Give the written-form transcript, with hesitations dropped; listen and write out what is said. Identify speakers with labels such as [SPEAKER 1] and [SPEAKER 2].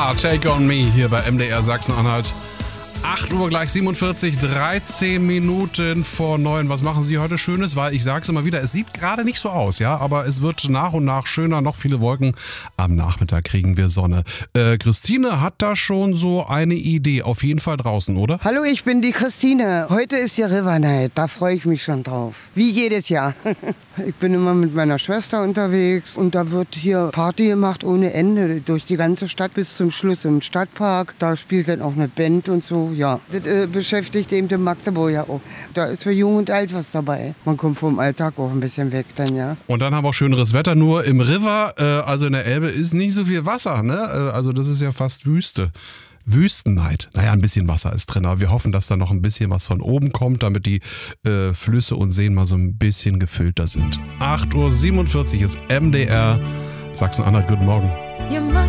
[SPEAKER 1] River, Take on Me, hier bei MDR Sachsen-Anhalt. 8 Uhr gleich 47, 13 Minuten vor 9. Was machen Sie heute Schönes? Weil ich sage es immer wieder, es sieht gerade nicht so aus, ja, aber es wird nach und nach schöner, noch viele Wolken. Am Nachmittag kriegen wir Sonne. Christine hat da schon so eine Idee, auf jeden Fall draußen, oder?
[SPEAKER 2] Hallo, ich bin die Christine. Heute ist ja River Night, da freue ich mich schon drauf. Wie jedes Jahr. Ich bin immer mit meiner Schwester unterwegs und da wird hier Party gemacht ohne Ende. Durch die ganze Stadt bis zum Schluss im Stadtpark. Da spielt dann auch eine Band und so. Ja, das beschäftigt eben den Magdeburg ja auch. Da ist für Jung und Alt was dabei. Man kommt vom Alltag auch ein bisschen weg dann, ja.
[SPEAKER 1] Und dann haben wir auch schöneres Wetter, nur im River, also in der Elbe, ist nicht so viel Wasser, ne? Also das ist ja fast Wüste. Wüstennight. Naja, ein bisschen Wasser ist drin, aber wir hoffen, dass da noch ein bisschen was von oben kommt, damit die Flüsse und Seen mal so ein bisschen gefüllter sind. 8.47 Uhr ist MDR Sachsen-Anhalt. Guten Morgen.